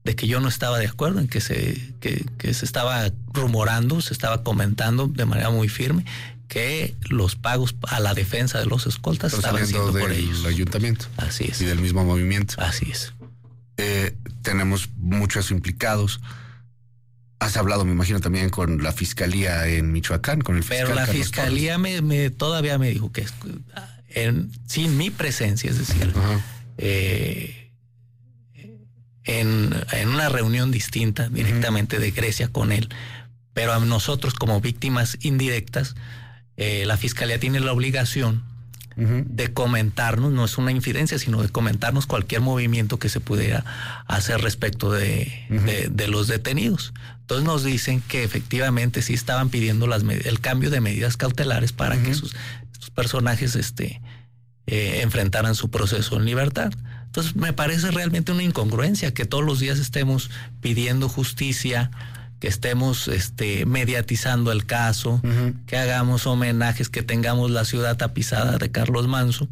de que yo no estaba de acuerdo, en que se estaba rumorando, se estaba comentando de manera muy firme que los pagos a la defensa de los escoltas estaban siendo por ellos. Del ayuntamiento. Así es. Y del mismo movimiento. Así es. Tenemos muchos implicados. Has hablado, me imagino, también con la fiscalía en Michoacán, con el fiscal. Pero la Carlos fiscalía todavía me dijo que sin mi presencia, es decir, en una reunión distinta directamente de Grecia con él, pero a nosotros como víctimas indirectas, la fiscalía tiene la obligación de comentarnos, no es una infidencia, sino de comentarnos cualquier movimiento que se pudiera hacer respecto de los detenidos. Entonces nos dicen que efectivamente sí estaban pidiendo el cambio de medidas cautelares para que estos personajes enfrentaran su proceso en libertad. Entonces me parece realmente una incongruencia que todos los días estemos pidiendo justicia, que estemos mediatizando el caso, que hagamos homenajes, que tengamos la ciudad tapizada de Carlos Manso,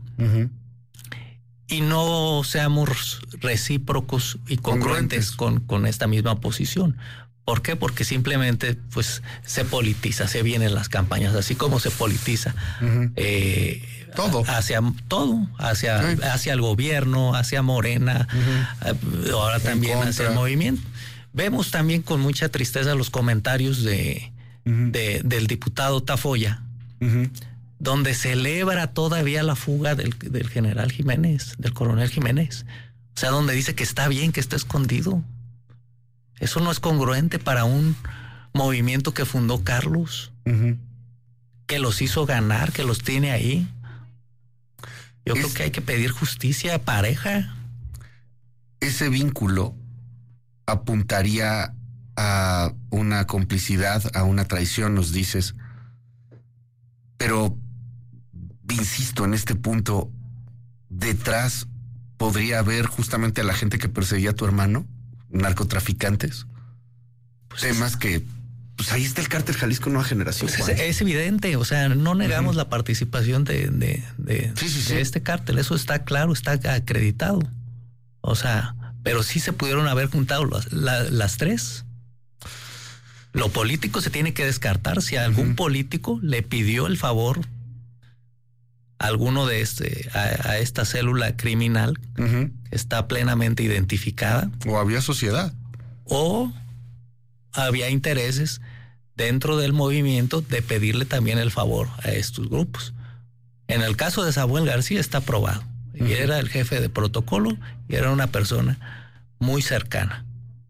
y no seamos recíprocos y congruentes con esta misma posición. ¿Por qué? Porque simplemente pues se politiza, se vienen las campañas, así como se politiza todo hacia el gobierno, hacia Morena, ahora también hacia el movimiento. Vemos también con mucha tristeza los comentarios del diputado Tafoya, donde celebra todavía la fuga del general Jiménez, del coronel Jiménez. O sea, donde dice que está bien, que está escondido. Eso no es congruente para un movimiento que fundó Carlos, que los hizo ganar, que los tiene ahí. Yo creo que hay que pedir justicia pareja. Ese vínculo apuntaría a una complicidad, a una traición, nos dices. Pero, insisto, en este punto, detrás podría haber justamente a la gente que perseguía a tu hermano, narcotraficantes. Pues temas que, pues ahí está el cártel Jalisco Nueva Generación. Pues es evidente, o sea, no negamos la participación de este cártel, eso está claro, está acreditado. O sea, pero sí se pudieron haber juntado las tres. Lo político se tiene que descartar. Si algún político le pidió el favor a alguno de a esta célula criminal que está plenamente identificada. O había sociedad. O había intereses dentro del movimiento de pedirle también el favor a estos grupos. En el caso de Samuel García está probado. Y era el jefe de protocolo y era una persona muy cercana.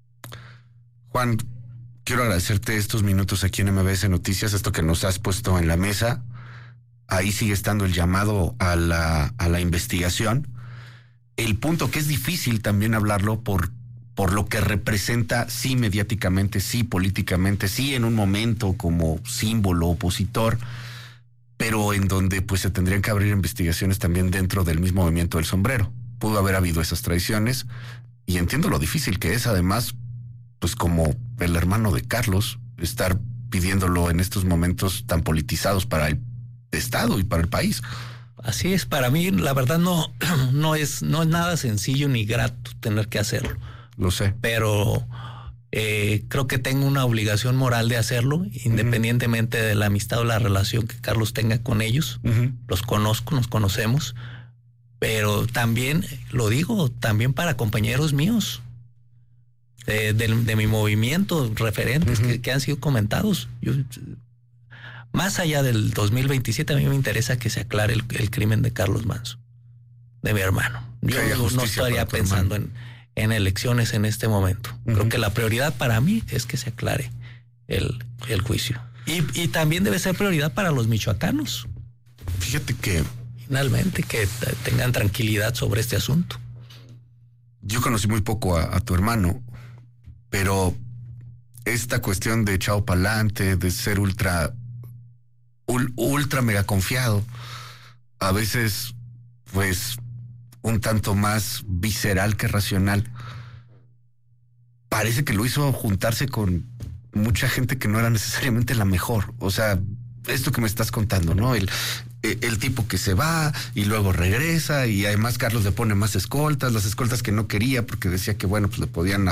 Juan, quiero agradecerte estos minutos aquí en MBS Noticias, esto que nos has puesto en la mesa. Ahí sigue estando el llamado a la investigación. El punto que es difícil también hablarlo por lo que representa, sí mediáticamente, sí políticamente, sí en un momento como símbolo opositor, pero en donde pues se tendrían que abrir investigaciones también dentro del mismo movimiento del sombrero. Pudo haber habido esas traiciones y entiendo lo difícil que es, además, pues como el hermano de Carlos, estar pidiéndolo en estos momentos tan politizados para el Estado y para el país. Así es, para mí la verdad no es nada sencillo ni grato tener que hacerlo. Lo sé. Pero creo que tengo una obligación moral de hacerlo, independientemente de la amistad o la relación que Carlos tenga con ellos. Los conozco, nos conocemos, pero también, lo digo, también para compañeros míos de mi movimiento, referentes que han sido comentados. Yo, más allá del 2027, a mí me interesa que se aclare el crimen de Carlos Manso, de mi hermano. Yo no estaría pensando en elecciones en este momento. Creo que la prioridad para mí es que se aclare el juicio. Y también debe ser prioridad para los michoacanos. Fíjate que finalmente que tengan tranquilidad sobre este asunto. Yo conocí muy poco a tu hermano, pero esta cuestión de echado pa'lante, de ser ultra mega confiado, a veces pues un tanto más visceral que racional, parece que lo hizo juntarse con mucha gente que no era necesariamente la mejor. O sea, esto que me estás contando, ¿no? El tipo que se va y luego regresa, y además Carlos le pone más escoltas, las escoltas que no quería porque decía que bueno, pues le podían